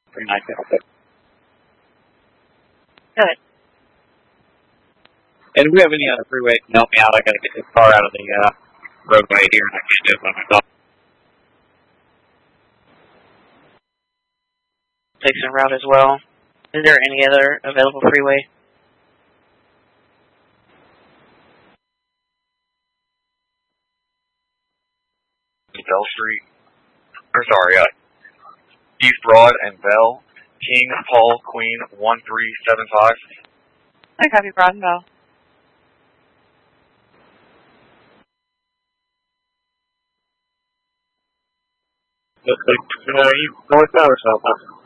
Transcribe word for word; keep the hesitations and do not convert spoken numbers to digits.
Very nice. Good. And do we have any other freeway to help me out? I got to get this car out of the uh, roadway here, and I can't do it by myself. Takes en route as well. Is there any other available freeway? Bell Street. Or sorry, uh, East Broad and Bell. King, Paul, Queen, one three seven five. I copy Broad and Bell. Looks like uh, you northbound or southbound?